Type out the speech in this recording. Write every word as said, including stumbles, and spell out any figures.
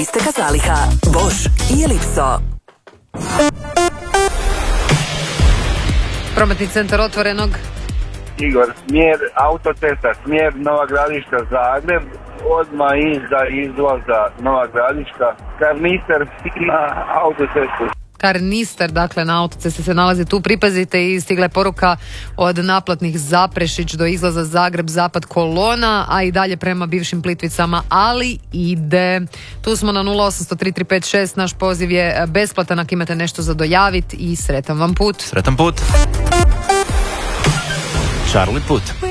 isteka zaliha. Bosch i Ellipso. Prometni centar Otvorenog. Igor, smjer autocesta, smjer Nova Gradiška, Zagreb, odmah iza izlaza Nova Gradiška, karnister na autocestu. Karnister, dakle na autocesti se nalazi tu, pripazite, i stigla je poruka od naplatnih Zaprešić do izlaza Zagreb, zapad kolona, a i dalje prema bivšim Plitvicama, ali ide. Tu smo na nula osam tri tri pet šest, naš poziv je besplatan ako imate nešto za dojaviti i sretan vam put. Sretan put. Charlie Put.